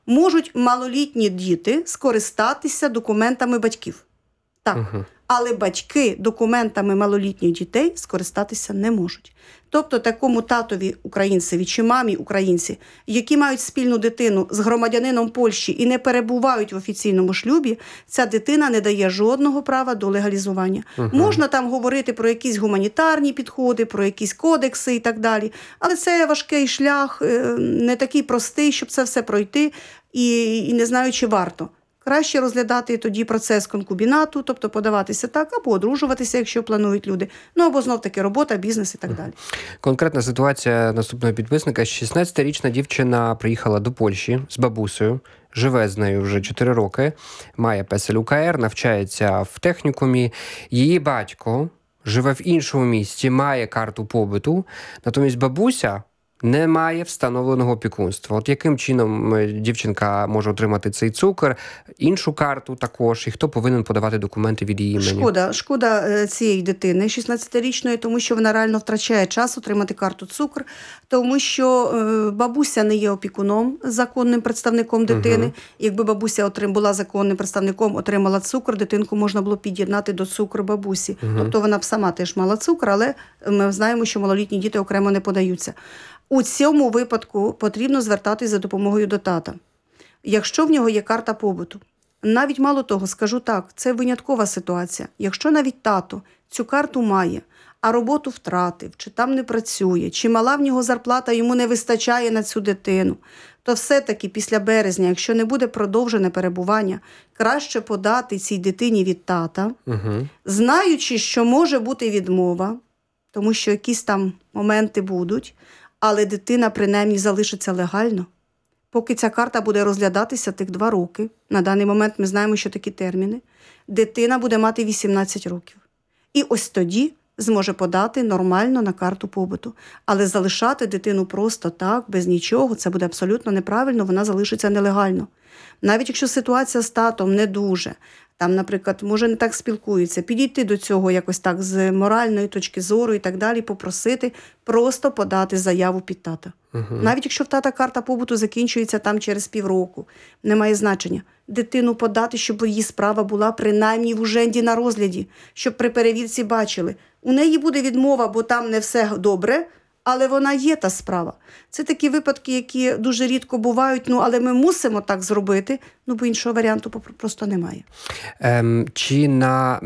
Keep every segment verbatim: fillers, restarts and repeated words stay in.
Можуть малолітні діти скористатися документами батьків. Так. Угу. Але батьки документами малолітніх дітей скористатися не можуть. Тобто такому татові українцеві чи мамі українці, які мають спільну дитину з громадянином Польщі і не перебувають в офіційному шлюбі, ця дитина не дає жодного права до легалізування. Угу. Можна там говорити про якісь гуманітарні підходи, про якісь кодекси і так далі, але це важкий шлях, не такий простий, щоб це все пройти, і, і не знаю, чи варто. Краще розглядати тоді процес конкубінату, тобто подаватися так, або одружуватися, якщо планують люди. Ну, або знов-таки робота, бізнес і так далі. Конкретна ситуація наступного підписника. шістнадцятирічна дівчина приїхала до Польщі з бабусею, живе з нею вже чотири роки, має песель УКР, навчається в технікумі. Її батько живе в іншому місті, має карту побиту, натомість бабуся не має встановленого опікунства. От яким чином дівчинка може отримати цей цукор, іншу карту також, і хто повинен подавати документи від її імені? Шкода, шкода цієї дитини, шістнадцятирічної, тому що вона реально втрачає час отримати карту цукор, тому що бабуся не є опікуном, законним представником дитини. Угу. Якби бабуся отрим, була законним представником, отримала цукор, дитинку можна було під'єднати до цукру бабусі. Угу. Тобто вона б сама теж мала цукор, але ми знаємо, що малолітні діти окремо не подаються. У цьому випадку потрібно звертатись за допомогою до тата. Якщо в нього є карта побуту, навіть мало того, скажу так, це виняткова ситуація. Якщо навіть тато цю карту має, а роботу втратив, чи там не працює, чи мала в нього зарплата, йому не вистачає на цю дитину, то все-таки після березня, якщо не буде продовжене перебування, краще подати цій дитині від тата, угу. знаючи, що може бути відмова, тому що якісь там моменти будуть, але дитина принаймні залишиться легально. Поки ця карта буде розглядатися тих два роки, на даний момент ми знаємо, що такі терміни, дитина буде мати вісімнадцять років. І ось тоді зможе подати нормально на карту побуту. Але залишати дитину просто так, без нічого, це буде абсолютно неправильно, вона залишиться нелегально. Навіть якщо ситуація з татом не дуже, там, наприклад, може не так спілкуються, підійти до цього якось так з моральної точки зору і так далі, попросити просто подати заяву під тата. Угу. Навіть якщо в тата карта побуту закінчується там через півроку, немає значення. Дитину подати, щоб її справа була принаймні в уженді на розгляді, щоб при перевірці бачили. У неї буде відмова, бо там не все добре, але вона є та справа. Це такі випадки, які дуже рідко бувають, ну, але ми мусимо так зробити, ну, бо іншого варіанту просто немає. Ем, чи на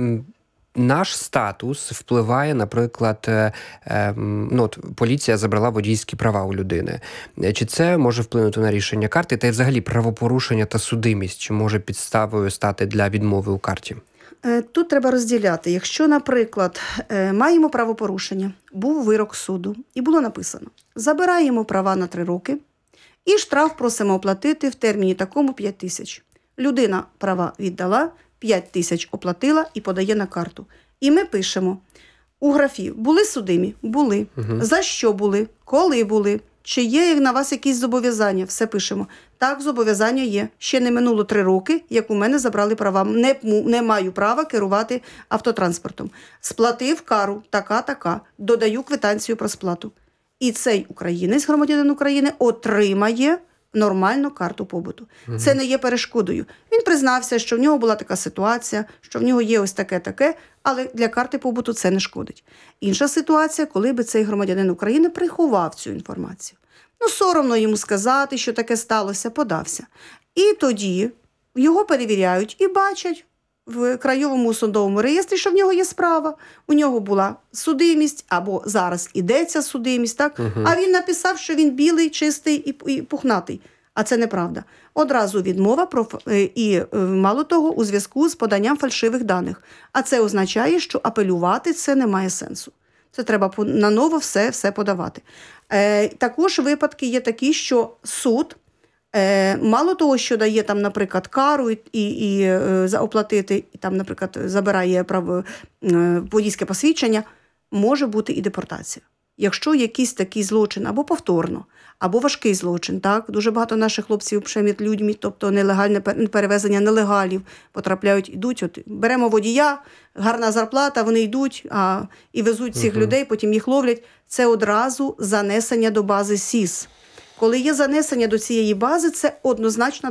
наш статус впливає, наприклад, ем, ну, от, поліція забрала водійські права у людини. Чи це може вплинути на рішення карти? Та й взагалі правопорушення та судимість, чи може підставою стати для відмови у карті? Тут треба розділяти. Якщо, наприклад, маємо правопорушення, був вирок суду і було написано: забираємо права на три роки і штраф просимо оплатити в терміні такому п'ять тисяч. Людина права віддала, п'ять тисяч оплатила і подає на карту. І ми пишемо у графі: були судимі? Були. Угу. За що були? Коли були? Чи є на вас якісь зобов'язання? Все пишемо. Так, зобов'язання є. Ще не минуло три роки, як у мене забрали права. Не, не маю права керувати автотранспортом. Сплатив кару, така-така. Додаю квитанцію про сплату. І цей українець, громадянин України, отримає нормальну карту побуту. Угу. Це не є перешкодою. Він признався, що в нього була така ситуація, що в нього є ось таке-таке, але для карти побуту це не шкодить. Інша ситуація, коли би цей громадянин України приховав цю інформацію. Ну, соромно йому сказати, що таке сталося, подався. І тоді його перевіряють і бачать в Краєвому судовому реєстрі, що в нього є справа. У нього була судимість, або зараз ідеться судимість, так? Угу. А він написав, що він білий, чистий і, і пухнатий. А це неправда. Одразу відмова про, і, мало того, у зв'язку з поданням фальшивих даних. А це означає, що апелювати це не має сенсу. Це треба наново все, все подавати. Е, також випадки є такі, що суд, е, мало того, що дає там, наприклад, кару і, і, і е, оплатити, і там, наприклад, забирає право, е, водійське посвідчення, може бути і депортація. Якщо якийсь такий злочин або повторно, або важкий злочин, так? Дуже багато наших хлопців пшеміт людьми, тобто нелегальне перевезення нелегалів, потрапляють, йдуть, от, беремо водія, гарна зарплата, вони йдуть а, і везуть цих uh-huh. людей, потім їх ловлять. Це одразу занесення до бази СІС. Коли є занесення до цієї бази, це однозначно